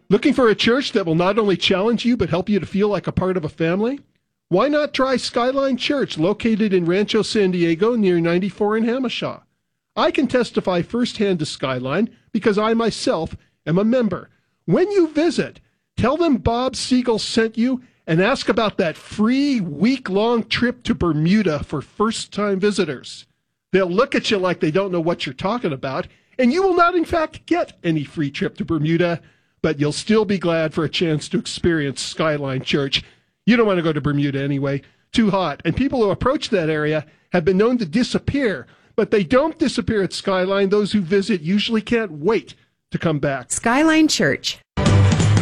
Looking for a church that will not only challenge you, but help you to feel like a part of a family? Why not try Skyline Church, located in Rancho San Diego near 94 in Hamishaw? I can testify firsthand to Skyline because I myself am a member. When you visit, tell them Bob Siegel sent you and ask about that free week-long trip to Bermuda for first-time visitors. They'll look at you like they don't know what you're talking about, and you will not, in fact, get any free trip to Bermuda, but you'll still be glad for a chance to experience Skyline Church. You don't want to go to Bermuda anyway. Too hot. And people who approach that area have been known to disappear, but they don't disappear at Skyline. Those who visit usually can't wait to come back. Skyline Church,